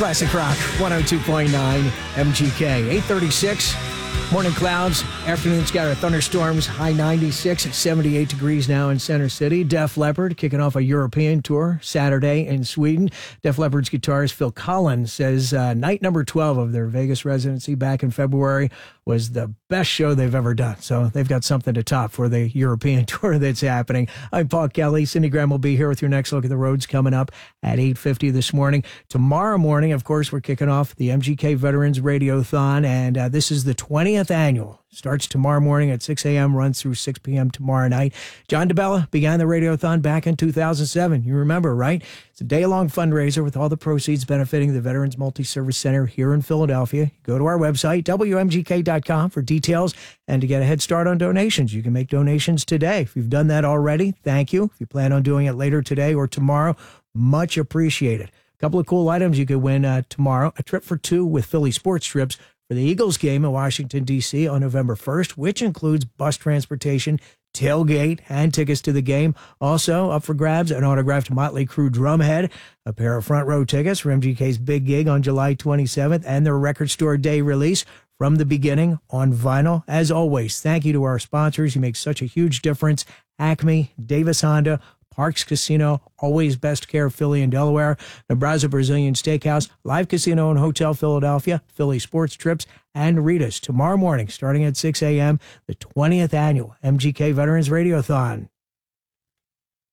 Classic Rock 102.9 MGK. 8:36. Morning clouds, afternoon scatter thunderstorms, high 96 at 78 degrees now in Center City. Def Leppard kicking off a European tour Saturday in Sweden. Def Leppard's guitarist Phil Collins says night number 12 of their Vegas residency back in February was the best show they've ever done. So they've got something to top for the European tour that's happening. I'm Paul Kelly. Cindy Graham will be here with your next look at the roads coming up at 8:50 this morning. Tomorrow morning, of course, we're kicking off the MGK Veterans Radiothon, and this is the 20th annual. Starts tomorrow morning at 6 a.m., runs through 6 p.m. tomorrow night. John DeBella began the Radiothon back in 2007. You remember, right? It's a day-long fundraiser with all the proceeds benefiting the Veterans Multi-Service Center here in Philadelphia. Go to our website, WMGK.com, for details and to get a head start on donations. You can make donations today. If you've done that already, thank you. If you plan on doing it later today or tomorrow, much appreciated. A couple of cool items you could win tomorrow. A trip for two with Philly Sports Trips for the Eagles game in Washington, D.C. on November 1st, which includes bus transportation, tailgate, and tickets to the game. Also, up for grabs, an autographed Motley Crue drumhead, a pair of front row tickets for MGK's big gig on July 27th, and their Record Store Day release, From the Beginning, on vinyl. As always, thank you to our sponsors. You make such a huge difference. Acme, Davis Honda, Parks Casino, Always Best Care Philly and Delaware, Nebraska Brazilian Steakhouse, Live Casino and Hotel Philadelphia, Philly Sports Trips, and Rita's tomorrow morning starting at 6 a.m., the 20th annual MGK Veterans Radiothon.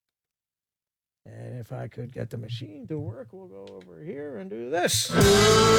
And if I could get the machine to work, we'll go over here and do this.